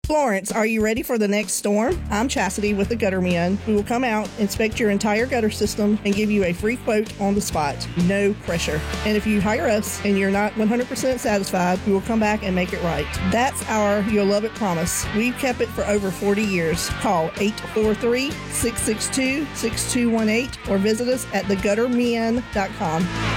Florence, are you ready for the next storm? I'm Chastity with the Gutter Men. We will come out, inspect your entire gutter system, and give you a free quote on the spot. No pressure. And if you hire us and you're not 100% satisfied, we will come back and make it right. That's our You'll Love It promise. We've kept it for over 40 years. Call 843-662-6218 or visit us at theguttermen.com.